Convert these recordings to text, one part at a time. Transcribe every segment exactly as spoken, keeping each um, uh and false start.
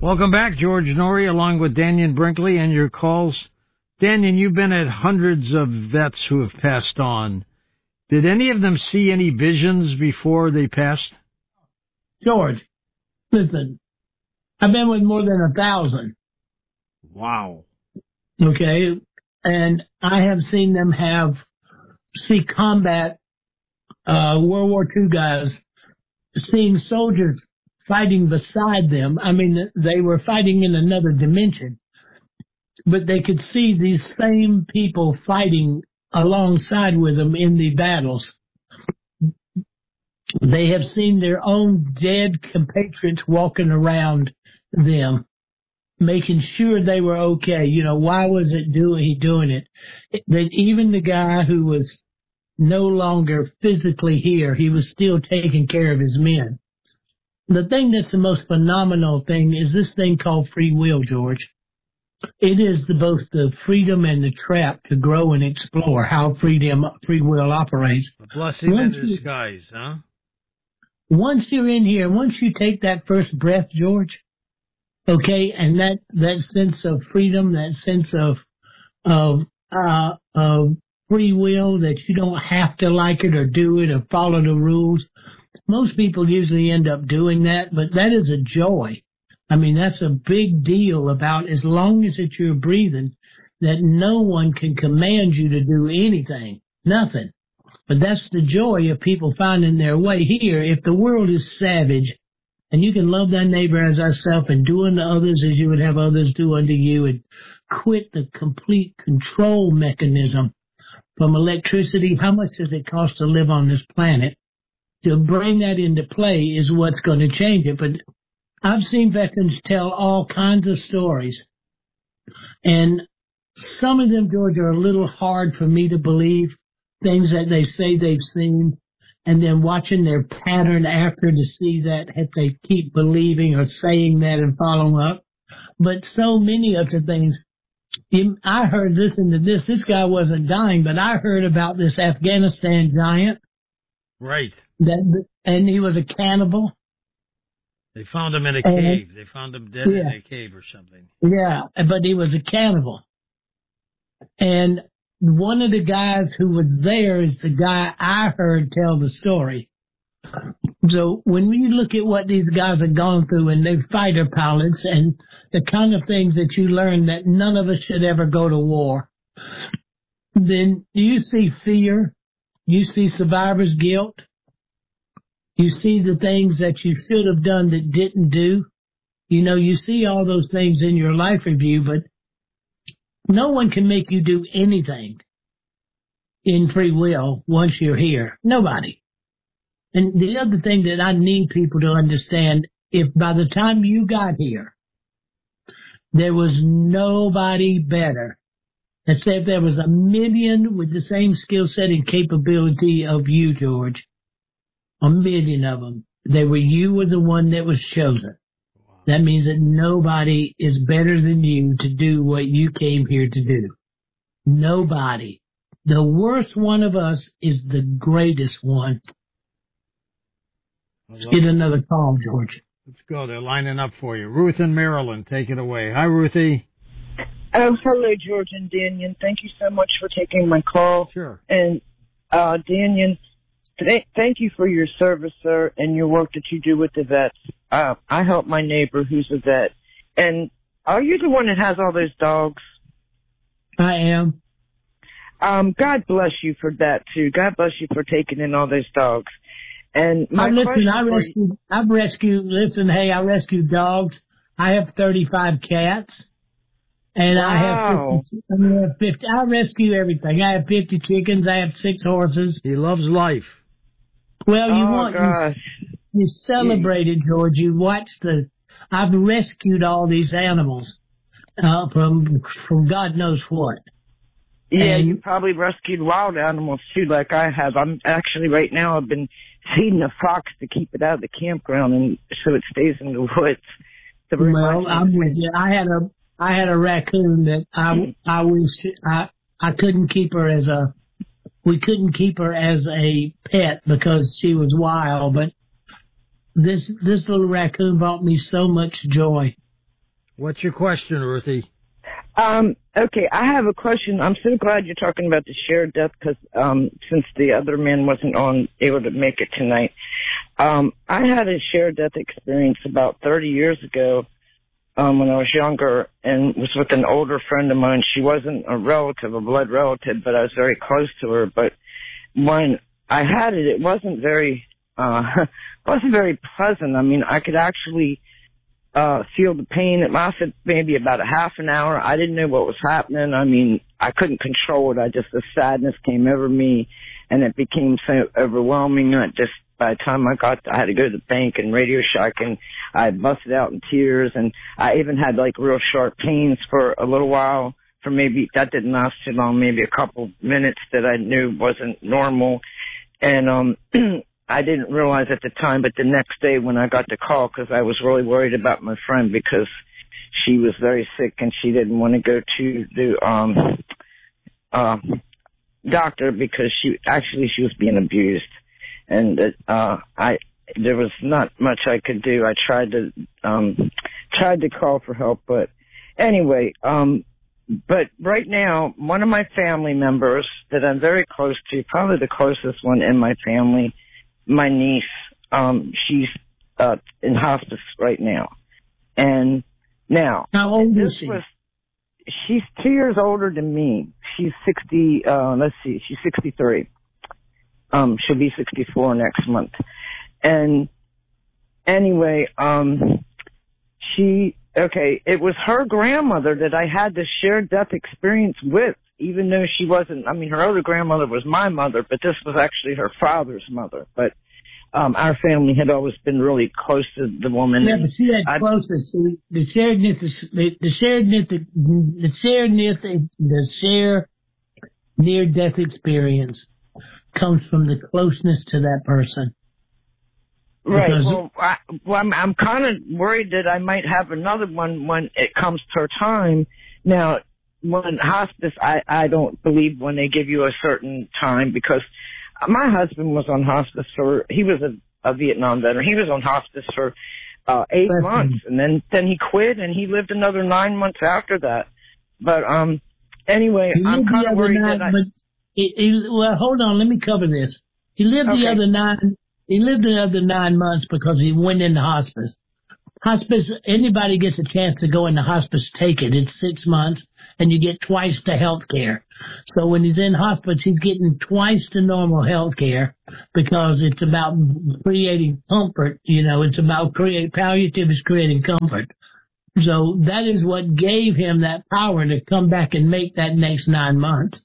Welcome back, George Norrie, along with Dannion Brinkley and your calls. Dannion, you've been at hundreds of vets who have passed on. Did any of them see any visions before they passed? George, listen, I've been with more than a thousand. Wow. Okay, and I have seen them have, see combat, uh, World War Two guys, seeing soldiers fighting beside them. I mean, they were fighting in another dimension, but they could see these same people fighting alongside with them in the battles. They have seen their own dead compatriots walking around them, making sure they were okay. You know, why was it doing, he doing it? That even the guy who was no longer physically here, he was still taking care of his men. The thing that's the most phenomenal thing is this thing called free will, George. It is the, both the freedom and the trap to grow and explore how freedom, free will operates. A blessing in disguise, huh? Once you're in here, once you take that first breath, George, okay, and that, that sense of freedom, that sense of, of, uh, of free will, that you don't have to like it or do it or follow the rules. Most people usually end up doing that, but that is a joy. I mean, that's a big deal about as long as that you're breathing, that no one can command you to do anything, nothing. But that's the joy of people finding their way here. If the world is savage, and you can love thy neighbor as thyself and do unto others as you would have others do unto you, and quit the complete control mechanism from electricity, how much does it cost to live on this planet? To bring that into play is what's going to change it. But I've seen veterans tell all kinds of stories, and some of them, George, are a little hard for me to believe, things that they say they've seen, and then watching their pattern after to see that if they keep believing or saying that and following up. But so many of the things, I heard, listen to this, this guy wasn't dying, but I heard about this Afghanistan giant. Right. That, and he was a cannibal. They found him in a and, cave. They found him dead yeah. in a cave or something. Yeah, but he was a cannibal. And one of the guys who was there is the guy I heard tell the story. So when you look at what these guys have gone through, and they're fighter pilots, and the kind of things that you learn that none of us should ever go to war, then you see fear, you see survivor's guilt, you see the things that you should have done that didn't do. You know, you see all those things in your life review, but no one can make you do anything in free will once you're here. Nobody. And the other thing that I need people to understand, if by the time you got here, there was nobody better, let's say if there was a million with the same skill set and capability of you, George, a million of them, they were, you were the one that was chosen. Wow. That means that nobody is better than you to do what you came here to do. Nobody. The worst one of us is the greatest one. Let's get another call, George. Let's go. They're lining up for you. Ruth in Maryland, take it away. Hi, Ruthie. Oh, hello, George and Dannion. Thank you so much for taking my call. Sure. And, uh, Dannion, th- thank you for your service, sir, and your work that you do with the vets. Uh, I help my neighbor who's a vet. And are you the one that has all those dogs? I am. Um, God bless you for that, too. God bless you for taking in all those dogs. And my I listen, I rescued, you, I've rescued, listen, hey, I rescued dogs. I have thirty-five cats. And wow. I have fifty, I have fifty, I rescue everything. I have fifty chickens. I have six horses. He loves life. Well, you oh, want, gosh. you, you celebrated, George. You watched the, I've rescued all these animals, uh, from, from God knows what. Yeah, and, you probably rescued wild animals, too, like I have. I'm actually, right now, I've been feeding a fox to keep it out of the campground and so it stays in the woods. Well, I'm with you. I had a, I had a raccoon that I, I was, I, I couldn't keep her as a, we couldn't keep her as a pet because she was wild, but this, this little raccoon brought me so much joy. What's your question, Ruthie? Um, okay, I have a question. I'm so glad you're talking about the shared death because um, since the other man wasn't on able to make it tonight, um, I had a shared death experience about thirty years ago um, when I was younger and was with an older friend of mine. She wasn't a relative, a blood relative, but I was very close to her. But when I had it, it wasn't very, uh, wasn't very pleasant. I mean, I could actually Uh, feel the pain. It lasted maybe about a half an hour. I didn't know what was happening. I mean, I couldn't control it. I just, the sadness came over me and it became so overwhelming. I just, by the time I got, I had to go to the bank and Radio Shack and I busted out in tears and I even had like real sharp pains for a little while for maybe, that didn't last too long, maybe a couple minutes that I knew wasn't normal. And, um, I didn't realize at the time, but the next day when I got the call, because I was really worried about my friend because she was very sick and she didn't want to go to the um, uh, doctor because she actually she was being abused, and uh, I there was not much I could do. I tried to um, tried to call for help, but anyway, um, but right now one of my family members that I'm very close to, probably the closest one in my family. My niece, um, she's uh, in hospice right now. And now, how old this is she? Was, she's two years older than me. She's sixty, uh, let's see, she's sixty-three. Um, she'll be sixty-four next month. And anyway, um, she, okay, it was her grandmother that I had this shared death experience with, even though she wasn't, I mean, her older grandmother was my mother, but this was actually her father's mother. But um, our family had always been really close to the woman. Yeah, but see that I, closeness, see, the shared near, the, the shared near, the, the shared near, the shared near death experience comes from the closeness to that person. Right. Because well, I, well, I'm, I'm kind of worried that I might have another one when it comes to her time. Now, when hospice, I, I don't believe when they give you a certain time because my husband was on hospice for, he was a, a Vietnam veteran. He was on hospice for uh, eight Listen. months and then, then he quit and he lived another nine months after that. But, um, anyway, he I'm kind of worried nine, that I, but he, he, well, hold on, let me cover this. He lived okay. the other nine, he lived the other nine months because he went into hospice. Hospice, anybody gets a chance to go into hospice, take it. It's six months, and you get twice the health care. So when he's in hospice, he's getting twice the normal health care because it's about creating comfort. You know, it's about create palliative is creating comfort. So that is what gave him that power to come back and make that next nine months.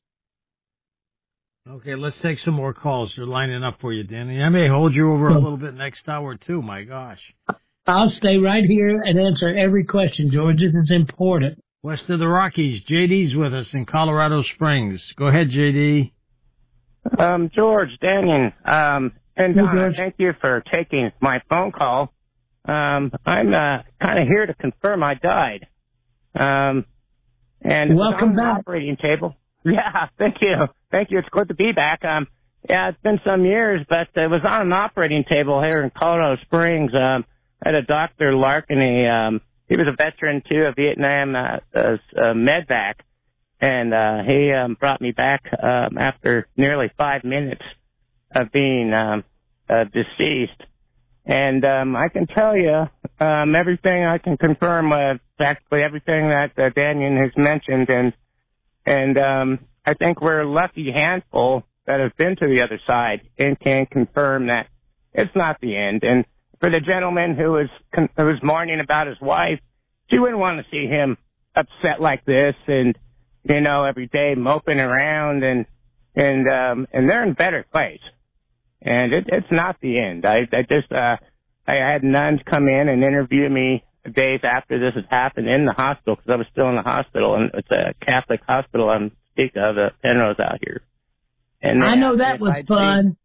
Okay, let's take some more calls. They're lining up for you, Danny. I may hold you over a little bit next hour, too. My gosh. I'll stay right here and answer every question, George. It's important. West of the Rockies, J D's with us in Colorado Springs. Go ahead, J D. Um, George, Daniel, um, and Donna, George. Thank you for taking my phone call. Um, I'm uh, kind of here to confirm I died. Um, and welcome on the back. Operating table. Yeah, thank you, thank you. It's good to be back. Um, yeah, it's been some years, but it was on an operating table here in Colorado Springs. Um. I had a Doctor Larkin, he, um, he was a veteran, too, a Vietnam uh, uh, uh, medvac, and uh, he um, brought me back um, after nearly five minutes of being um, uh, deceased. And um, I can tell you um, everything I can confirm, uh, practically everything that uh, Daniel has mentioned, and and um, I think we're a lucky handful that have been to the other side and can confirm that it's not the end. And for the gentleman who was who was mourning about his wife, she wouldn't want to see him upset like this, and you know, every day moping around, and and um, and they're in a better place. And it, it's not the end. I, I just uh, I had nuns come in and interview me days after this had happened in the hospital because I was still in the hospital, and it's a Catholic hospital I'm speaking of, the Penrose out here. And I know that was fun.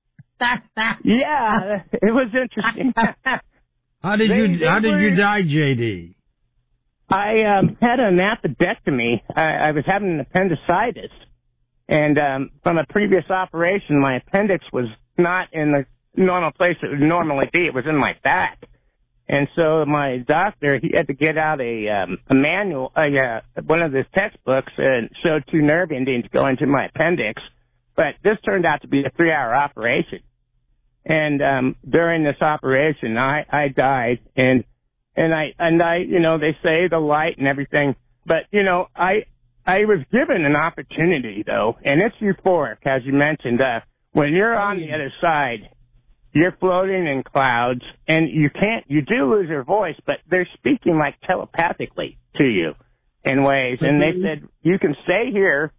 Yeah, it was interesting. How did they, you they How did were, you die, J D? I um, had an appendectomy. I, I was having an appendicitis, and um, from a previous operation, my appendix was not in the normal place it would normally be. It was in my back, And so my doctor, he had to get out a um, a manual, uh, yeah, one of his textbooks, and showed two nerve endings going to my appendix. But this turned out to be a three-hour operation. And um, during this operation, I, I died, and and I and I, you know, they say the light and everything, but you know, I I was given an opportunity though, and it's euphoric, as you mentioned. Uh, when you're on the other side, you're floating in clouds, and you can't, you do lose your voice, but they're speaking like telepathically to you in ways. And they said, you can stay here,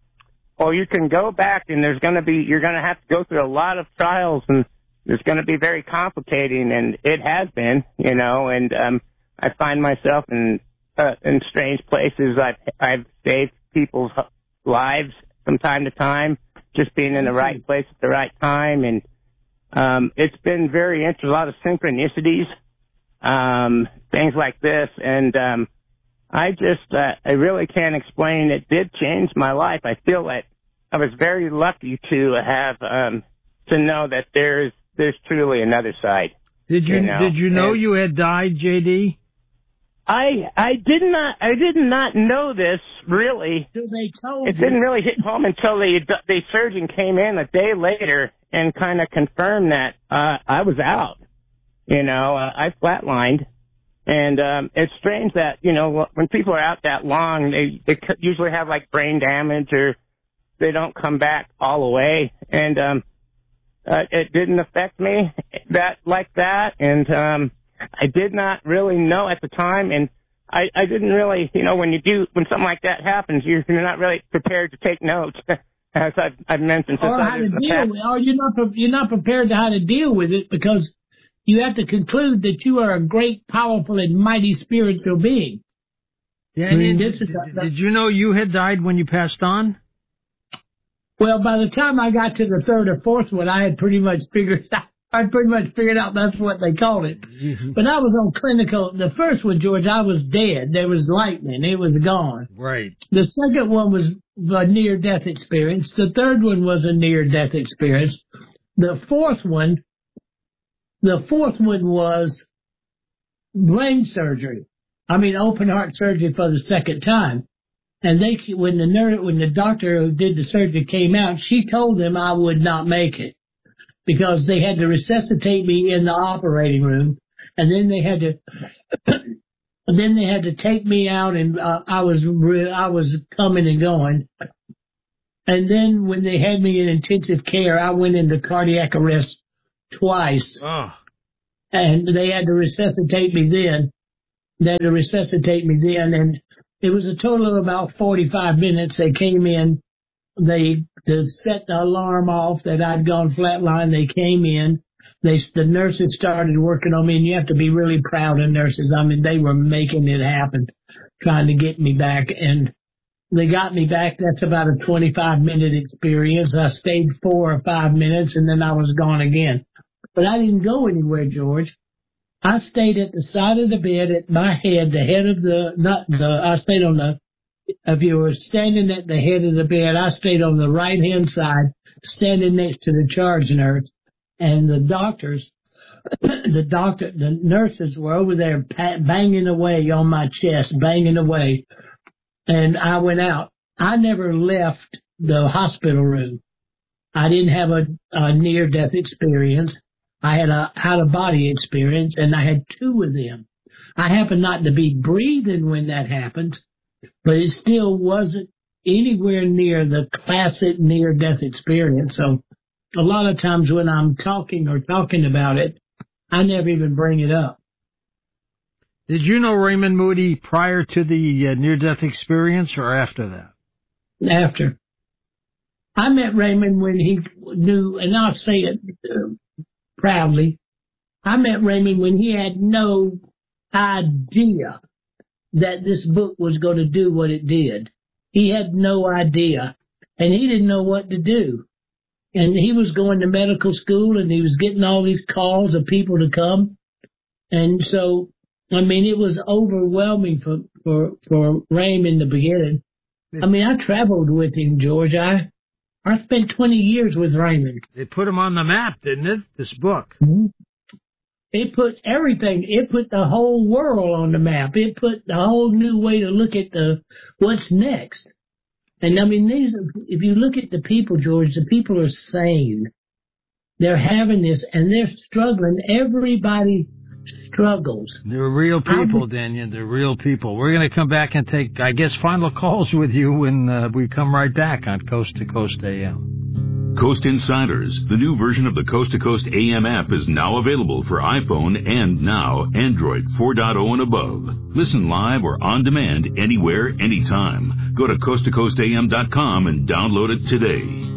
or you can go back, and there's going to be, you're going to have to go through a lot of trials, and it's going to be very complicating, and it has been, you know, and um, I find myself in uh, in strange places. I've, I've saved people's lives from time to time, just being in the right place at the right time, and Um, it's been very interesting, a lot of synchronicities, um, things like this, and um, I just, uh, I really can't explain. It did change my life. I feel that I was very lucky to have, um, to know that there's, there's truly another side. Did you, you know? did you know and you had died, J D? I, I did not, I did not know this really. So they told It you. didn't really hit home until the, the surgeon came in a day later and kind of confirmed that uh, I was out. You know, uh, I flatlined. And um, it's strange that, you know, when people are out that long, they, they usually have, like, brain damage or they don't come back all the way. And um, uh, it didn't affect me that like that. And um, I did not really know at the time. And I, I didn't really, you know, when you do, when something like that happens, you're, you're not really prepared to take notes. As I've, I've mentioned, since or how to deal with it, or you're not you're not prepared to how to deal with it because you have to conclude that you are a great, powerful, and mighty spiritual being. Yeah, I mean, did, this is did, did you know you had died when you passed on? Well, by the time I got to the third or fourth one, I had pretty much figured out. I pretty much figured out that's what they called it. Mm-hmm. But I was on clinical. The first one, George, I was dead. There was lightning. It was gone. Right. The second one was a near-death experience. The third one was a near-death experience. The fourth one, the fourth one was brain surgery. I mean, open heart surgery for the second time. And they, when the nurse, when the doctor who did the surgery came out, she told them I would not make it, because they had to resuscitate me in the operating room, and then they had to, and then they had to take me out, and uh, I was re- I was coming and going. And then when they had me in intensive care, I went into cardiac arrest twice, oh. and they had to resuscitate me then. They had to resuscitate me then, and it was a total of about forty-five minutes. They came in. They to set the alarm off that I'd gone flatline. They came in. They the nurses started working on me, and you have to be really proud of nurses. I mean, they were making it happen, trying to get me back, and they got me back. That's about a twenty-five minute experience. I stayed four or five minutes, and then I was gone again. But I didn't go anywhere, George. I stayed at the side of the bed at my head, the head of the not the. I stayed on the. If you were standing at the head of the bed, I stayed on the right-hand side, standing next to the charge nurse, and the doctors, the doctor, the nurses were over there banging away on my chest, banging away, and I went out. I never left the hospital room. I didn't have a, a near-death experience. I had a out-of-body experience, and I had two of them. I happened not to be breathing when that happened, but it still wasn't anywhere near the classic near-death experience. So a lot of times when I'm talking or talking about it, I never even bring it up. Did you know Raymond Moody prior to the uh, near-death experience or after that? After. I met Raymond when he knew, and I'll say it uh, proudly, I met Raymond when he had no idea that this book was going to do what it did. He had no idea, and he didn't know what to do. And he was going to medical school, and he was getting all these calls of people to come. And so, I mean, it was overwhelming for, for, for Raymond in the beginning. I mean, I traveled with him, George. I, I spent twenty years with Raymond. They put him on the map, didn't it, this book? Mm-hmm. It put everything. It put the whole world on the map. It put the whole new way to look at the what's next. And I mean, these. If you look at the people, George, the people are sane. They're having this, and they're struggling. Everybody struggles. They're real people, Daniel. They're real people. We're going to come back and take, I guess, final calls with you when uh, we come right back on Coast to Coast A M. Coast Insiders, the new version of the Coast to Coast A M app, is now available for iPhone and now Android four point oh and above. Listen live or on demand anywhere, anytime. Go to coast to coast a m dot com and download it today.